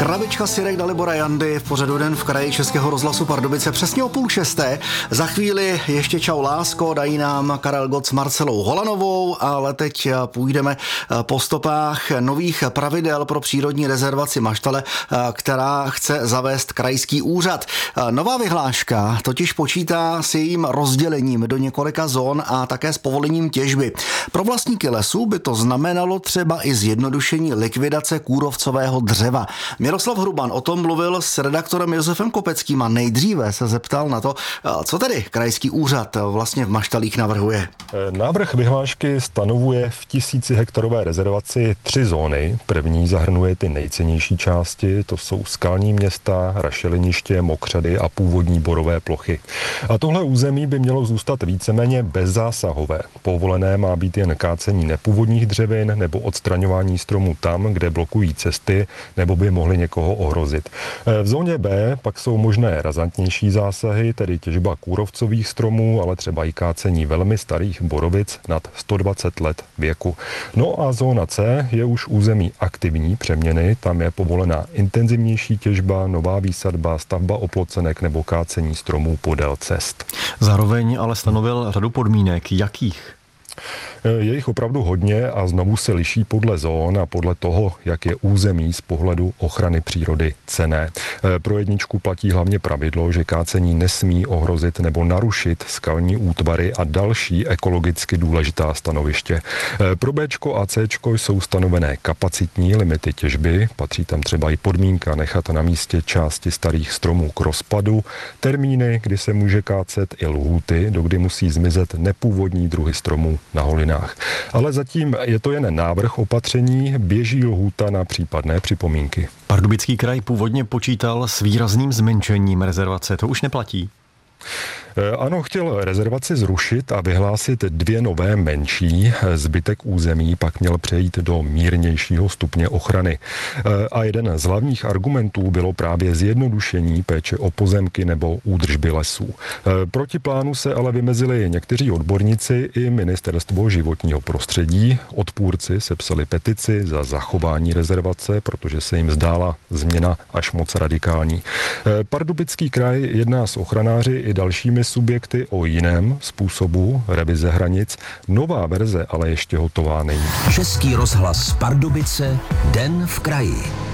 Krabička sirek Dalibora Jandy v pořadu Den v kraji Českého rozhlasu Pardubice přesně o 5:30. Za chvíli ještě čau lásko, dají nám Karel Gott s Marcelou Holanovou, ale teď půjdeme po stopách nových pravidel pro přírodní rezervaci Maštale, která chce zavést krajský úřad. Nová vyhláška totiž počítá s jejím rozdělením do několika zón a také s povolením těžby. Pro vlastníky lesů by to znamenalo třeba i zjednodušení likvidace kůrovcového dřeva. Miroslav Hruban o tom mluvil s redaktorem Josefem Kopeckým a nejdříve se zeptal na to, co tedy krajský úřad vlastně v Maštalích navrhuje. Návrh vyhlášky stanovuje v 1000 hektarové rezervaci 3 zóny. První zahrnuje ty nejcennější části, to jsou skalní města, rašeliniště, mokřady a původní borové plochy. A tohle území by mělo zůstat víceméně bezzásahové. Povolené má být jen kácení nepůvodních dřevin nebo odstraňování stromů tam, kde blokují cesty nebo by mohli někoho ohrozit. V zóně B pak jsou možné razantnější zásahy, tedy těžba kůrovcových stromů, ale třeba i kácení velmi starých borovic nad 120 let věku. No a zóna C je už území aktivní přeměny, tam je povolená intenzivnější těžba, nová výsadba, stavba oplocenek nebo kácení stromů podél cest. Zároveň ale stanovil řadu podmínek. Jakých? Je jich opravdu hodně a znovu se liší podle zón a podle toho, jak je území z pohledu ochrany přírody cenné. Pro jedničku platí hlavně pravidlo, že kácení nesmí ohrozit nebo narušit skalní útvary a další ekologicky důležitá stanoviště. Pro Bčko a Cčko jsou stanovené kapacitní limity těžby, patří tam třeba i podmínka nechat na místě části starých stromů k rozpadu, termíny, kdy se může kácet i lhůty, dokdy musí zmizet nepůvodní druhy stromů na holinách. Ale zatím je to jen návrh opatření, běží lhůta na případné připomínky. Pardubický kraj původně počítal s výrazným zmenšením rezervace, to už neplatí? Ano, chtěl rezervaci zrušit a vyhlásit 2 nové menší. Zbytek území pak měl přejít do mírnějšího stupně ochrany. A jeden z hlavních argumentů bylo právě zjednodušení péče o pozemky nebo údržby lesů. Proti plánu se ale vymezili někteří odborníci i Ministerstvo životního prostředí. Odpůrci sepsali petici za zachování rezervace, protože se jim zdála změna až moc radikální. Pardubický kraj jedná s ochranáři i dalšími subjekty o jiném způsobu revize hranic. Nová verze ale ještě hotová není. Český rozhlas Pardubice, Den v kraji.